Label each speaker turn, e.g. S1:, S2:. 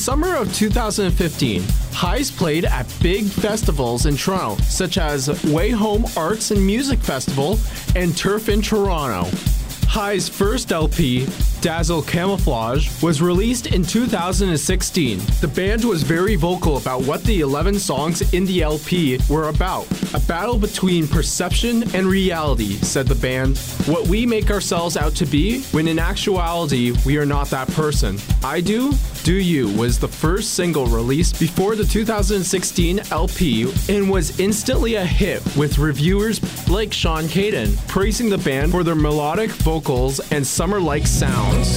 S1: summer of 2015, Highs played at big festivals in Toronto, such as Way Home Arts and Music Festival and Turf in Toronto. Highs' first LP, Dazzle Camouflage, was released in 2016. The band was very vocal about what the 11 songs in the LP were about. A battle between perception and reality, said the band. What we make ourselves out to be, when in actuality, we are not that person. I Do You was the first single released before the 2016 LP and was instantly a hit, with reviewers like Sean Caden praising the band for their melodic vocals and summer-like sounds.